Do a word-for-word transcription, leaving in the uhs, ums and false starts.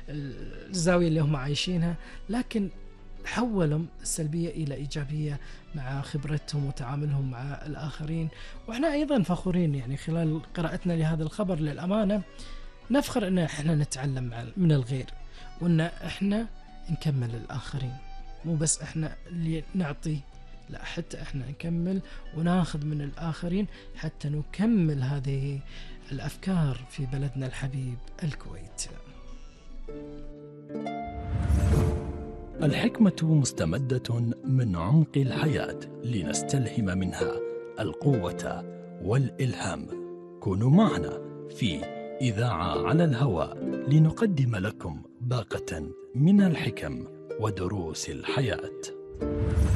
الزاوية اللي هم عايشينها، لكن حولوا السلبية إلى إيجابية مع خبرتهم وتعاملهم مع الآخرين. وإحنا أيضا فخورين يعني خلال قراءتنا لهذا الخبر للأمانة نفخر أن إحنا نتعلم من الغير، وأن إحنا نكمل الآخرين، مو بس إحنا اللي نعطي، لا حتى إحنا نكمل وناخذ من الآخرين حتى نكمل هذه الأفكار في بلدنا الحبيب الكويت. الحكمة مستمدة من عمق الحياة لنستلهم منها القوة والإلهام. كونوا معنا في إذاعة على الهواء لنقدم لكم باقة من الحكم ودروس الحياة.